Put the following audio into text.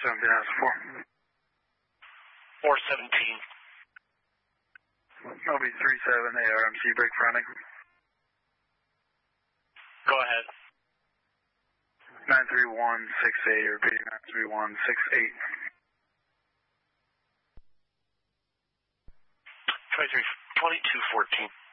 17,004. 417. That'll be 37 ARMC break fronting. Go ahead. 93168, repeat 93168. 2214.